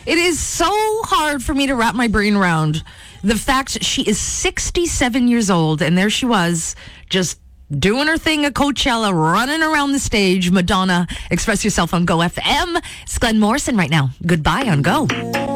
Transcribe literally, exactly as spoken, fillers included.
It is so hard for me to wrap my brain around the fact she is sixty-seven years old, and there she was, just doing her thing at Coachella, running around the stage. Madonna, express yourself on Go F M. It's Glenn Morrison right now. Goodbye on Go.